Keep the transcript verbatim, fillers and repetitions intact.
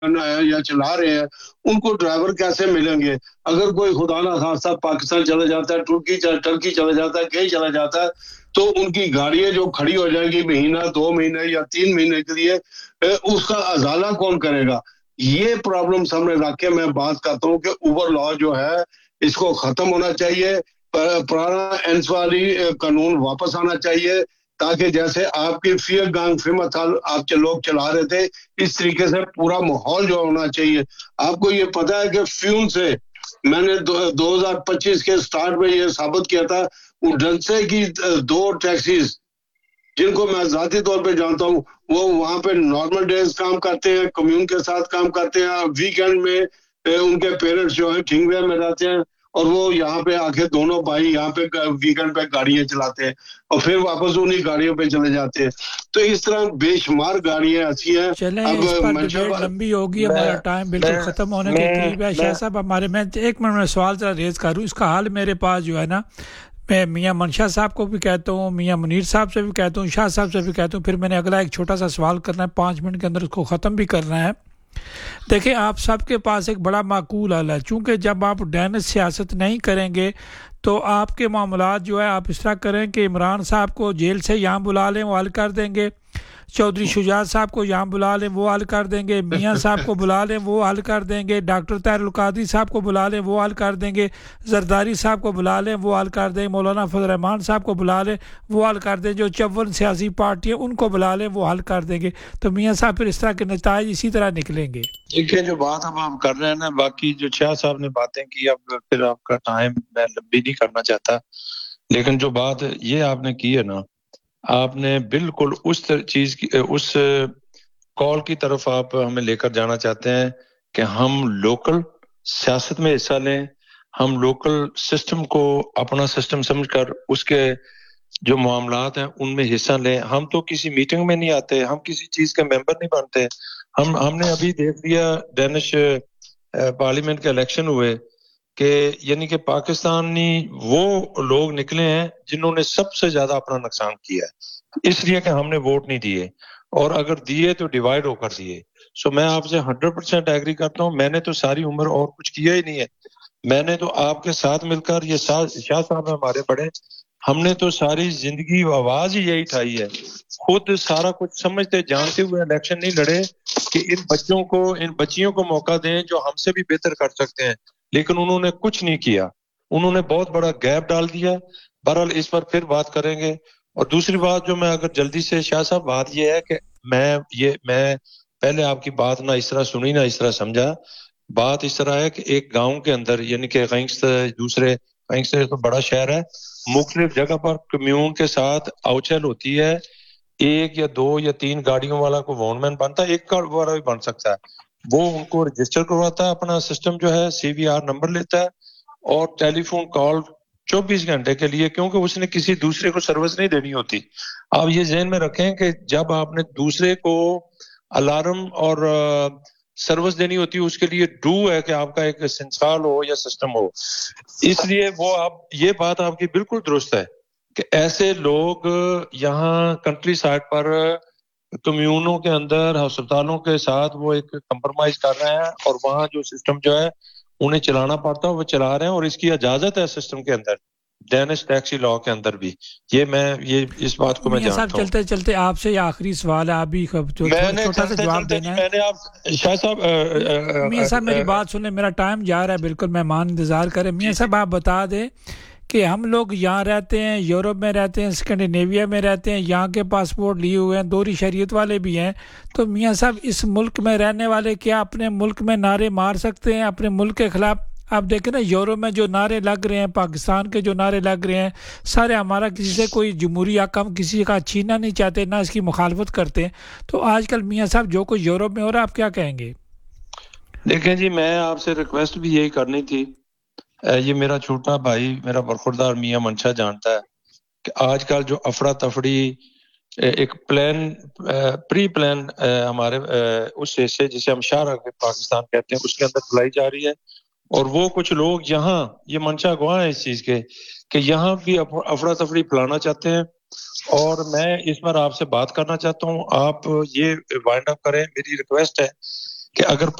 یا چلا رہے ہیں ان کو ڈرائیور کیسے ملیں گے؟ اگر کوئی خدا نہ خواستہ پاکستان چلا جاتا ہے, ترکی ٹرکی چلا جاتا ہے, کہیں چلا جاتا ہے, تو ان کی گاڑیاں جو کھڑی ہو جائیں گی مہینہ دو مہینے یا تین مہینے کے لیے, اس کا ازالہ کون کرے گا؟ یہ پرابلم سامنے رکھ کے میں بات کرتا ہوں کہ اوبر لا جو ہے اس کو ختم ہونا چاہیے, پرانا انسوالی قانون واپس آنا چاہیے, تاکہ جیسے آپ کی فیئر گانگ فیمت آپ کے لوگ چلا رہے تھے اس طریقے سے پورا ماحول جو ہونا چاہیے. آپ کو یہ پتا ہے کہ فیون سے میں نے دو ہزار پچیس کے سٹارٹ میں یہ ثابت کیا تھا, اڈنسے کی دو ٹیکسیز جن کو میں ذاتی طور پہ جانتا ہوں, وہ وہاں پہ نارمل ڈیز کام کرتے ہیں, کمیون کے ساتھ کام کرتے ہیں, ویکینڈ میں ان کے پیرنٹس جو ہیں کنگ وے میں رہتے ہیں, اور وہ یہاں پہ آ کے دونوں بھائی یہاں پہ ویکینڈ پہ گاڑیاں چلاتے ہیں اور پھر واپس انہی گاڑیوں پہ چلے جاتے ہیں. تو اس طرح بے شمار گاڑیاں ایسی ہیں. چلیں اس پر ڈیبیٹ لمبی ہوگی, ہمارا ٹائم بالکل ختم ہونے کے قریب ہے. شاہ صاحب ہمارے, میں ایک منٹ میں سوال ذرا ریز کروں, اس کا حل میرے پاس جو ہے نا, میں میاں منشا صاحب کو بھی کہتا ہوں, میاں منیر صاحب سے بھی کہتا ہوں, شاہ صاحب سے بھی کہتا ہوں, پھر میں نے اگلا ایک چھوٹا سا سوال کرنا ہے, پانچ منٹ کے اندر اس کو ختم بھی کرنا ہے. دیکھیں آپ سب کے پاس ایک بڑا معقول حل ہے, چونکہ جب آپ ڈینس سیاست نہیں کریں گے تو آپ کے معاملات جو ہے آپ اس طرح کریں کہ عمران صاحب کو جیل سے یہاں بلا لیں, وہ حل کر دیں گے, چودھری شجاعت صاحب کو یہاں بلا لیں, وہ حل کر دیں گے, میاں صاحب کو بلا لیں, وہ حل کر دیں گے, ڈاکٹر طاہر القادری صاحب کو بلا لیں, وہ حل کر دیں گے, زرداری صاحب کو بلا لیں, وہ حل کر دیں, مولانا فضل الرحمان صاحب کو بلا لیں, وہ حل کر دیں, جو چون سیاسی پارٹی ہیں ان کو بلا لیں, وہ حل کر دیں گے. تو میاں صاحب پھر اس طرح کے نتائج اسی طرح نکلیں گے. دیکھیں جو بات اب آپ کر رہے ہیں نا, باقی جو شاہ صاحب نے باتیں کی, اب پھر آپ کا ٹائم میں لمبی نہیں کرنا چاہتا, لیکن جو بات یہ آپ نے کی ہے نا, آپ نے بالکل اس چیز کی, اس کال کی طرف آپ ہمیں لے کر جانا چاہتے ہیں کہ ہم لوکل سیاست میں حصہ لیں, ہم لوکل سسٹم کو اپنا سسٹم سمجھ کر اس کے جو معاملات ہیں ان میں حصہ لیں. ہم تو کسی میٹنگ میں نہیں آتے, ہم کسی چیز کے ممبر نہیں بنتے. ہم ہم نے ابھی دیکھ لیا ڈینش پارلیمنٹ کے الیکشن ہوئے کہ یعنی کہ پاکستانی وہ لوگ نکلے ہیں جنہوں نے سب سے زیادہ اپنا نقصان کیا ہے, اس لیے کہ ہم نے ووٹ نہیں دیے, اور اگر دیے تو ڈیوائیڈ ہو کر دیے. سو میں آپ سے ہنڈریڈ پرسینٹ ایگری کرتا ہوں. میں نے تو ساری عمر اور کچھ کیا ہی نہیں ہے, میں نے تو آپ کے ساتھ مل کر, یہ شاہ صاحب ہمارے بڑے, ہم نے تو ساری زندگی آواز ہی یہی اٹھائی ہے, خود سارا کچھ سمجھتے جانتے ہوئے الیکشن نہیں لڑے کہ ان بچوں کو, ان بچیوں کو موقع دیں جو ہم سے بھی بہتر کر سکتے ہیں, لیکن انہوں نے کچھ نہیں کیا, انہوں نے بہت بڑا گیپ ڈال دیا. بہرحال اس پر پھر بات کریں گے. اور دوسری بات جو میں اگر جلدی سے, شاہ صاحب بات یہ ہے کہ میں یہ میں پہلے آپ کی بات نہ اس طرح سنی نہ اس طرح سمجھا. بات اس طرح ہے کہ ایک گاؤں کے اندر, یعنی کہ گینگسٹر دوسرے گینگسٹر تو بڑا شہر ہے, مختلف جگہ پر کمیون کے ساتھ اوچل ہوتی ہے, ایک یا دو یا تین گاڑیوں والا کو وون مین بنتا ہے, ایک کا والا بھی بن سکتا ہے, وہ ان کو رجسٹر کرواتا ہے, اپنا سسٹم جو ہے سی وی آر نمبر لیتا ہے, اور ٹیلی فون کال چوبیس گھنٹے کے لیے, کیونکہ اس نے کسی دوسرے کو سروس نہیں دینی ہوتی. آپ یہ ذہن میں رکھیں کہ جب آپ نے دوسرے کو الارم اور سروس دینی ہوتی ہے, اس کے لیے ڈو ہے کہ آپ کا ایک سنسال ہو یا سسٹم ہو. اس لیے وہ آپ, یہ بات آپ کی بالکل درست ہے کہ ایسے لوگ یہاں کنٹری سائڈ پر کمیونوں کے اندر ہسپتالوں کے ساتھ وہ ایک کمپرومائز کر رہے ہیں, اور وہاں جو سسٹم جو ہے انہیں چلانا پڑتا ہے وہ چلا رہے ہیں, اور اس کی اجازت ہے سسٹم کے اندر, ڈینش ٹیکسی لاء کے اندر بھی. یہ میں یہ اس بات کو میں جانتا ہوں. چلتے چلتے آپ سے یہ آخری سوال ہے, آپ بھی چھوٹا سا جواب دینا ہے. میں نے آپ شاہ صاحب میاں صاحب میری بات سنیں, میرا ٹائم جا رہا ہے, بالکل مہمان انتظار کریں. میاں صاحب آپ بتا دیں کہ ہم لوگ یہاں رہتے ہیں, یورپ میں رہتے ہیں, اسکینڈینیویا میں رہتے ہیں, یہاں کے پاسپورٹ لیے ہوئے ہیں, دوہری شریعت والے بھی ہیں, تو میاں صاحب اس ملک میں رہنے والے کیا اپنے ملک میں نعرے مار سکتے ہیں اپنے ملک کے خلاف؟ آپ دیکھیں نا یورپ میں جو نعرے لگ رہے ہیں, پاکستان کے جو نعرے لگ رہے ہیں, سارے ہمارا کسی سے کوئی جمہوری حق ہم کسی کا چھیننا نہیں چاہتے, نہ اس کی مخالفت کرتے ہیں. تو آج کل میاں صاحب جو کچھ یورپ میں ہو رہا ہے آپ کیا کہیں گے؟ دیکھیں جی, میں آپ سے ریکویسٹ بھی یہی کرنی تھی, یہ میرا چھوٹا بھائی میرا برخوردار میاں منشا جانتا ہے کہ آج کل جو افرا تفری ایک پلان پری پلان ہمارے اس حصے جسے ہم شارق پاکستان کہتے ہیں اس کے اندر چلائی جا رہی ہے, اور وہ کچھ لوگ یہاں, یہ منشا گواہ ہے اس چیز کے کہ یہاں بھی افرا تفری پھیلانا چاہتے ہیں, اور میں اس پر آپ سے بات کرنا چاہتا ہوں. آپ یہ وائنڈ اپ کریں, میری ریکویسٹ ہے کہ اگر